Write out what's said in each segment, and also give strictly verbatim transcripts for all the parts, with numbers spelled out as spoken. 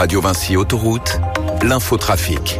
Radio Vinci Autoroute, l'infotrafic.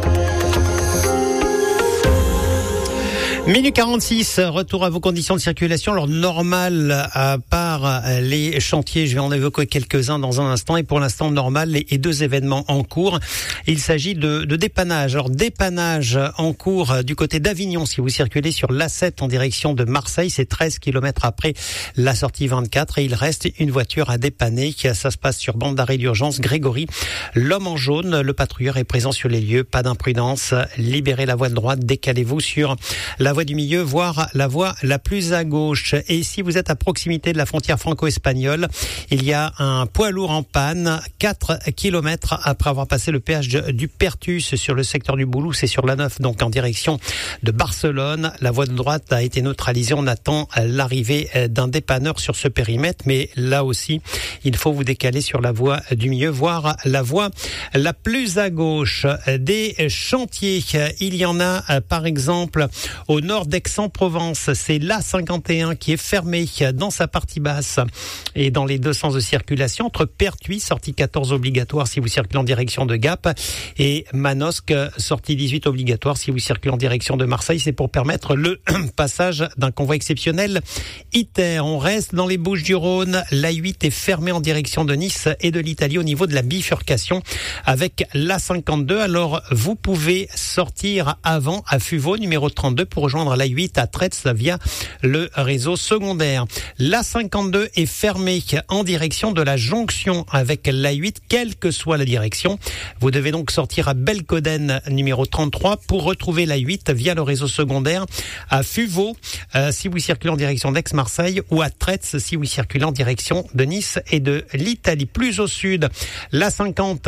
Minute quarante-six, retour à vos conditions de circulation. Alors normal, à part les chantiers, je vais en évoquer quelques-uns dans un instant. Et pour l'instant normal, les deux événements en cours. Il s'agit de, de dépannage. Alors dépannage en cours du côté d'Avignon. Si vous circulez sur l'A sept en direction de Marseille, c'est treize kilomètres après la sortie vingt-quatre. Et il reste une voiture à dépanner. Ça se passe sur bande d'arrêt d'urgence Grégory. L'homme en jaune, le patrouilleur est présent sur les lieux. Pas d'imprudence. Libérez la voie de droite. Décalez-vous sur la voie du milieu, voire la voie la plus à gauche. Et si vous êtes à proximité de la frontière franco-espagnole, il y a un poids lourd en panne, quatre kilomètres après avoir passé le péage du Pertus sur le secteur du Boulou, c'est sur l'A neuf, donc en direction de Barcelone. La voie de droite a été neutralisée. On attend l'arrivée d'un dépanneur sur ce périmètre, mais là aussi, il faut vous décaler sur la voie du milieu, voire la voie la plus à gauche. Des chantiers, il y en a par exemple au nord d'Aix-en-Provence, c'est l'A cinquante et un qui est fermé dans sa partie basse et dans les deux sens de circulation entre Pertuis, sortie quatorze obligatoire si vous circulez en direction de Gap, et Manosque, sortie dix-huit obligatoire si vous circulez en direction de Marseille. C'est pour permettre le passage d'un convoi exceptionnel ITER. On reste dans les Bouches-du-Rhône. l'A huit est fermée en direction de Nice et de l'Italie au niveau de la bifurcation avec l'A cinquante-deux. Alors vous pouvez sortir avant à Fuveau, numéro trente-deux, pour rejoindre l'A huit à Tretz via le réseau secondaire. L'A cinquante-deux est fermée en direction de la jonction avec l'A huit, quelle que soit la direction. Vous devez donc sortir à Belcoden, numéro trente-trois, pour retrouver l'A huit via le réseau secondaire à Fuveau, euh, si vous circulez en direction d'Aix-Marseille, ou à Tretz, si vous circulez en direction de Nice et de l'Italie. Plus au sud, l'A cinquante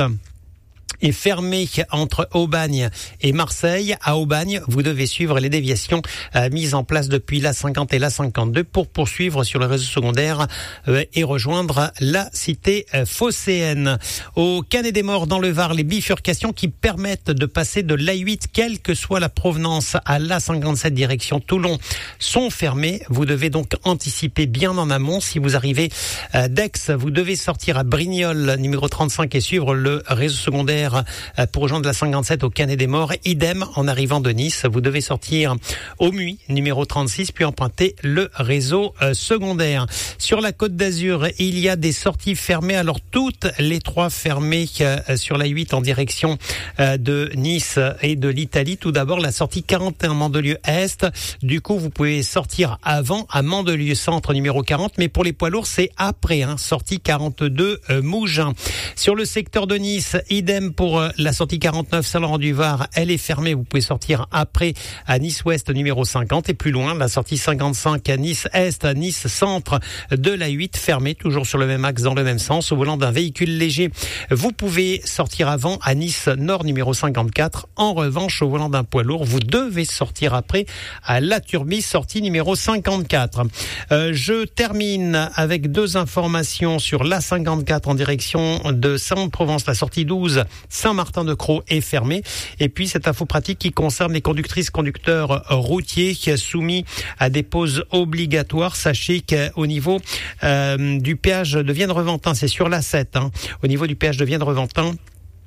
est fermé entre Aubagne et Marseille. À Aubagne, vous devez suivre les déviations euh, mises en place depuis l'A cinquante et l'A cinquante-deux pour poursuivre sur le réseau secondaire euh, et rejoindre la cité euh, phocéenne. Au Canet-des-Morts dans le Var, les bifurcations qui permettent de passer de l'A huit, quelle que soit la provenance, à l'A cinquante-sept direction Toulon, sont fermées. Vous devez donc anticiper bien en amont. Si vous arrivez euh, d'Aix, vous devez sortir à Brignoles, numéro trente-cinq, et suivre le réseau secondaire pour rejoindre la cinquante-sept au Canet-des-Morts. Idem en arrivant de Nice, vous devez sortir au Muy, numéro trente-six, puis emprunter le réseau euh, secondaire. Sur la Côte d'Azur, il y a des sorties fermées. Alors toutes les trois fermées euh, sur la huit en direction euh, de Nice et de l'Italie. Tout d'abord, la sortie quarante et un Mandelieu-Est. Du coup, vous pouvez sortir avant à Mandelieu-Centre, numéro quarante. Mais pour les poids lourds, c'est après, hein, sortie quarante-deux euh, Mougins. Sur le secteur de Nice, idem pour la sortie quarante-neuf Saint-Laurent-du-Var, elle est fermée. Vous pouvez sortir après à Nice-Ouest, numéro cinquante. Et plus loin, la sortie cinquante-cinq à Nice-Est, à Nice-Centre de l'A huit, fermée, toujours sur le même axe, dans le même sens, au volant d'un véhicule léger. Vous pouvez sortir avant à Nice-Nord, numéro cinquante-quatre. En revanche, au volant d'un poids lourd, vous devez sortir après à La Turbie, sortie numéro cinquante-quatre. Euh, je termine avec deux informations sur l'A cinquante-quatre en direction de Saint-Provence, la sortie douze Saint-Martin-de-Crau est fermée. Et puis cette info pratique qui concerne les conductrices conducteurs routiers qui a soumis à des pauses obligatoires. Sachez qu'au niveau euh, du péage de Vienne-Reventin, c'est sur l'A sept, hein, au niveau du péage de Vienne-Reventin,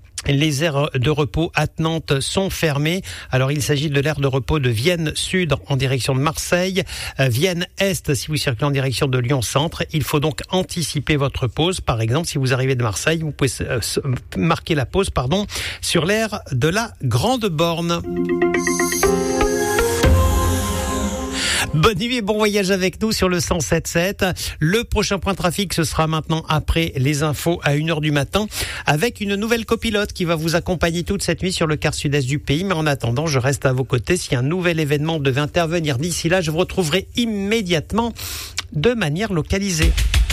les aires de repos attenantes sont fermées. Alors il s'agit de l'aire de repos de Vienne Sud en direction de Marseille, Vienne Est si vous circulez en direction de Lyon Centre. Il faut donc anticiper votre pause. Par exemple, si vous arrivez de Marseille, vous pouvez marquer la pause, pardon, sur l'aire de la Grande Borne. Bonne nuit et bon voyage avec nous sur le cent sept sept. Le prochain point de trafic, ce sera maintenant après les infos à une heure du matin avec une nouvelle copilote qui va vous accompagner toute cette nuit sur le quart sud-est du pays. Mais en attendant, je reste à vos côtés. Si un nouvel événement devait intervenir d'ici là, je vous retrouverai immédiatement de manière localisée.